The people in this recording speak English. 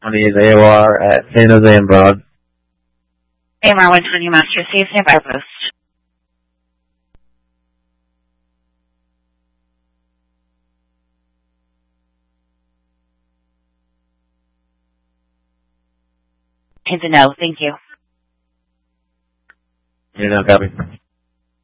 20 is AOR at San Jose and Broad. AMR 120 Master C, stand by post. It's a no, thank you. You're not copy.